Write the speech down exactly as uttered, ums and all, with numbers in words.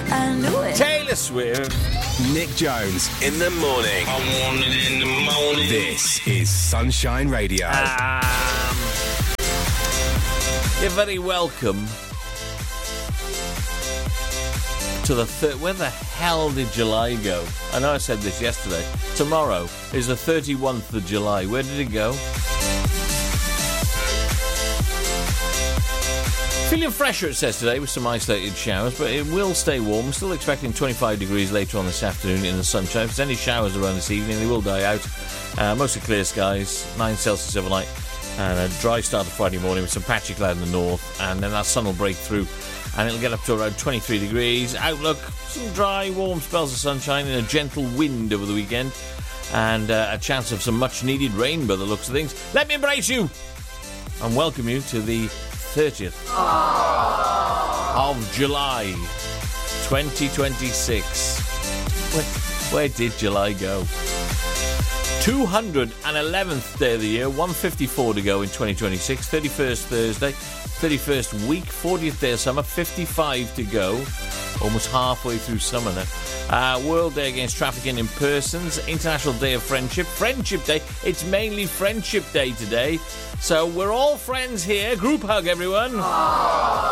I knew it. Taylor Swift. Nick Jones in the morning. I want it in the morning. This is Sunshine Radio. Um, you're very welcome to the third. Where the hell did July go? I know I said this yesterday. Tomorrow is the thirty-first of July. Where did it go? Feeling fresher, it says today, with some isolated showers, but it will stay warm. Still expecting twenty-five degrees later on this afternoon in the sunshine. If there's any showers around this evening, they will die out. Uh, mostly clear skies, nine Celsius overnight, and a dry start to Friday morning with some patchy cloud in the north, and then that sun will break through, and it'll get up to around twenty-three degrees. Outlook, some dry, warm spells of sunshine and a gentle wind over the weekend, and uh, a chance of some much-needed rain by the looks of things. Let me embrace you and welcome you to the thirtieth of July, twenty twenty-six. Where, where did July go? two hundred eleventh day of the year, one fifty-four to go in twenty twenty-six, thirty-first Thursday, thirty-first week, fortieth day of summer, fifty-five to go, almost halfway through summer now. Uh, World Day Against Trafficking in Persons, International Day of Friendship, Friendship Day. It's mainly Friendship Day today, so we're all friends here. Group hug, everyone. Aww.